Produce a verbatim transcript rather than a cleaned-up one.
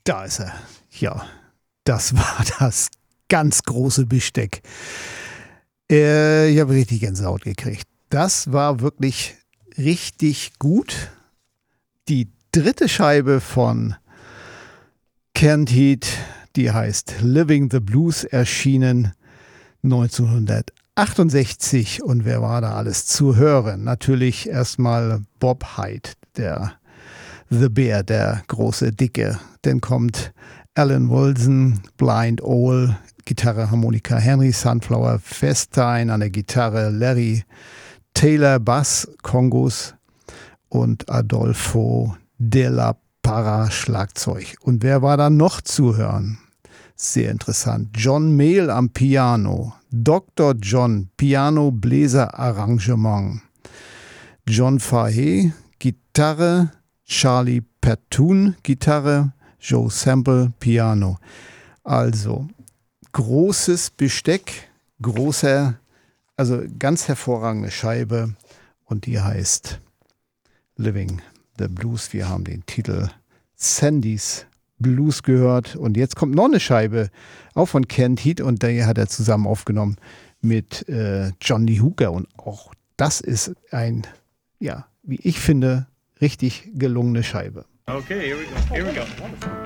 Da ist er. Ja, das war das ganz große Besteck. Äh, ich habe richtig Gänsehaut gekriegt. Das war wirklich richtig gut. Die dritte Scheibe von Canned Heat, die heißt Living the Blues, erschienen neunzehnhundertachtundsechzig. Und wer war da alles zu hören? Natürlich erstmal Bob Hyde, der The Bear, der große Dicke. Dann kommt Alan Wilson, Blind Owl, Gitarre, Harmonika, Henry Sunflower Festine an der Gitarre, Larry Taylor Bass, Kongos und Adolfo de la Parra Schlagzeug. Und wer war da noch zu hören? Sehr interessant. John Mayall am Piano, Doktor John, Piano, Bläser, Arrangement. John Fahey, Gitarre, Charlie Pertun, Gitarre, Joe Sample, Piano. Also großes Besteck, großer, also ganz hervorragende Scheibe und die heißt Living the Blues. Wir haben den Titel Sandy's Blues gehört und jetzt kommt noch eine Scheibe, auch von Canned Heat und die hat er zusammen aufgenommen mit äh, John Lee Hooker und auch das ist ein, ja, wie ich finde, richtig gelungene Scheibe. Okay, here we go. Here we go.